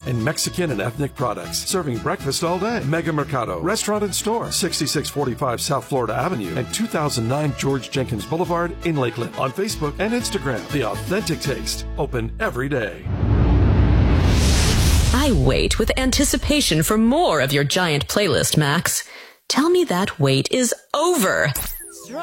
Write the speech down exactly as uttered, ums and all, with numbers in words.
and Mexican and ethnic products. Serving breakfast all day. Mega Mercado, restaurant and store, sixty-six forty-five South Florida Avenue and two thousand nine George Jenkins Boulevard in Lakeland. On Facebook and Instagram, The Authentic Taste. Open every day. I wait with anticipation for more of your giant playlist, Max. Tell me that wait is over.